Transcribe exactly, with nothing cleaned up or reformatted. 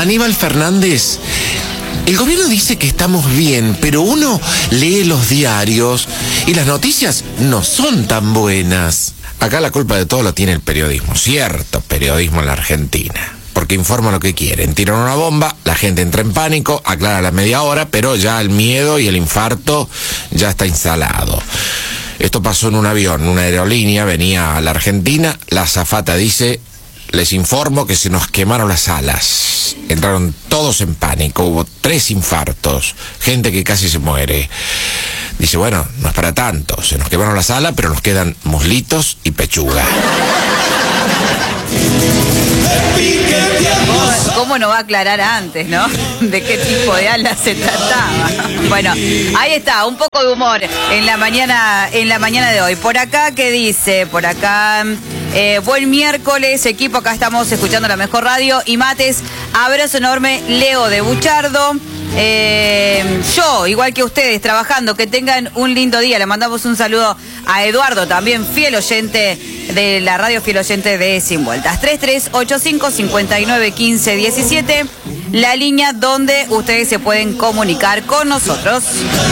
Aníbal Fernández, el gobierno dice que estamos bien, pero uno lee los diarios y las noticias no son tan buenas. Acá la culpa de todo lo tiene el periodismo, cierto periodismo en la Argentina. Porque informa lo que quieren. Tiran una bomba, la gente entra en pánico, aclara a la media hora, pero ya el miedo y el infarto ya está instalado. Esto pasó en un avión, una aerolínea, venía a la Argentina, la azafata dice, les informo que se nos quemaron las alas. Entraron todos en pánico, hubo tres infartos, gente que casi se muere. Dice, bueno, no es para tanto, se nos quemaron las alas, pero nos quedan muslitos y pechuga. ¿Cómo, ¿Cómo no va a aclarar antes, no? De qué tipo de alas se trataba. Bueno, ahí está, un poco de humor en la mañana, en la mañana de hoy. Por acá, ¿qué dice? Por acá, eh, buen miércoles, equipo, acá estamos escuchando la mejor radio y mates. Abrazo enorme, Leo de Buchardo. Eh, yo, igual que ustedes, trabajando, que tengan un lindo día. Le mandamos un saludo a Eduardo, también fiel oyente de la radio, fiel oyente de Sin Vueltas. tres tres ocho cinco, cinco nueve uno cinco uno siete, la línea donde ustedes se pueden comunicar con nosotros.